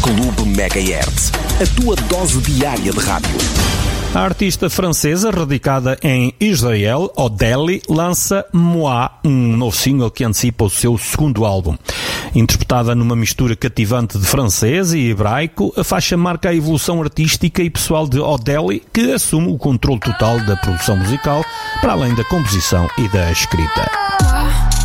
Clube Megahertz, a tua dose diária de rádio. A artista francesa, radicada em Israel, Odeli, lança Moi, um novo single que antecipa o seu segundo álbum. Interpretada numa mistura cativante de francês e hebraico, a faixa marca a evolução artística e pessoal de Odeli, que assume o controle total da produção musical, para além da composição e da escrita.